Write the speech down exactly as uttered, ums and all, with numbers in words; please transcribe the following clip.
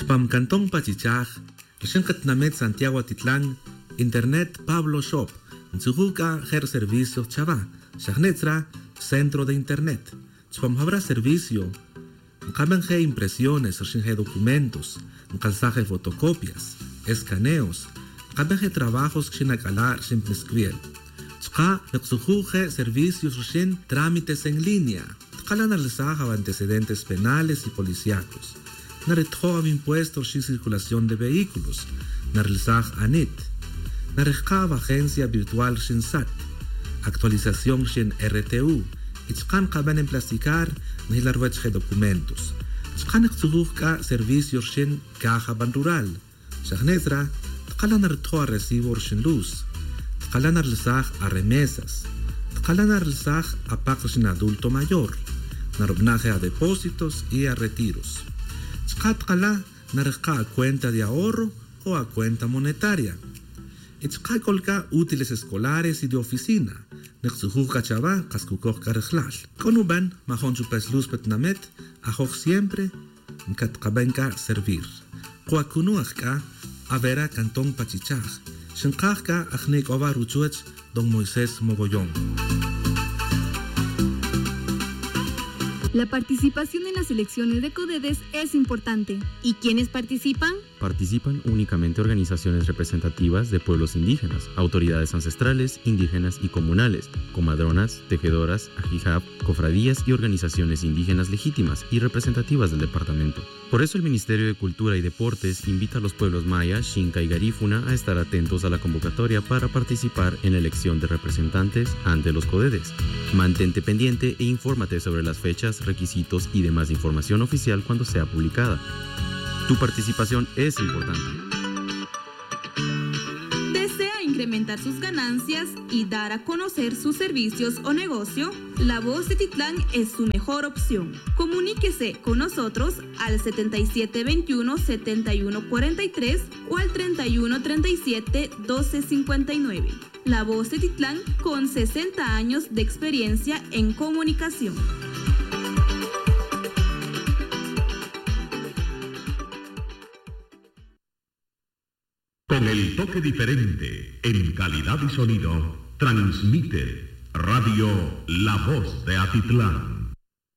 Chpam Cantón Pachichaj, Shenkat Santiago Atitlán, Internet Pablo Shop, Nzuhuka Her Servicios Chava, Shagnetra, Centro de Internet. Chpam habrá servicio, Nkamenje impresiones, Shenje documentos, Nkalsaje fotocopias, escaneos, Nkamenje trabajos Shinakalar Shimpnescriel. Chka Nexujuje servicios Shin trámites en línea. Tkala analizaja antecedentes penales y policíacos. Naretjoa impuestos sin circulación de vehículos. Narelzaj ANIT. Narejkava agencia virtual Shin SAT. Actualización Shin R T U. Ichkan kaban en plasticar nihilarwechje documentos. Chkan exujujka servicios Shin caja ban rural. Shagnetra. Tkala naretoa recibo Shin luz. Tkala narelzaj a remesas. Tkala narelzaj a pagos Shin adulto mayor. Narobnaje a depósitos y a retiros. Tkala narejka a cuenta de ahorro o a cuenta monetaria. Itzka kolka útiles escolares y de oficina. Nexujuka chava kaskukok karejlal. Konuban mahon chupes luz petnamet ajoj siempre nkatkabenka servir. Koakunuachka avera Cantón Pachichaj. Shenkajka ajnik ova ruchuech don Moisés Mogollón. La participación en las elecciones de CODEDES es importante. ¿Y quiénes participan? Participan únicamente organizaciones representativas de pueblos indígenas, autoridades ancestrales, indígenas y comunales, comadronas, tejedoras, ajijab, cofradías y organizaciones indígenas legítimas y representativas del departamento. Por eso el Ministerio de Cultura y Deportes invita a los pueblos maya, xinca y garífuna a estar atentos a la convocatoria para participar en la elección de representantes ante los CODEDES. Mantente pendiente e infórmate sobre las fechas, requisitos y demás información oficial cuando sea publicada. Tu participación es importante. ¿Desea incrementar sus ganancias y dar a conocer sus servicios o negocio? La Voz de Titlán es su mejor opción. Comuníquese con nosotros al setenta y siete veintiuno, setenta y uno cuarenta y tres o al treinta y uno treinta y siete, doce cincuenta y nueve. La Voz de Titlán con sesenta años de experiencia en comunicación. Con el toque diferente, en calidad y sonido, transmite Radio La Voz de Atitlán.